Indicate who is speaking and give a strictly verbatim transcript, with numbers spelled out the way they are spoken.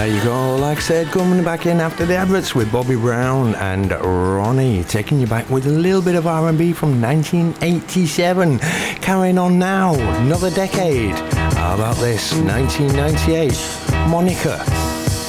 Speaker 1: There you go, like I said, coming back in after the adverts with Bobby Brown and Ronnie, taking you back with a little bit of R and B from nineteen eighty-seven. Carrying on now, another decade. How about this, nineteen ninety-eight, Monica.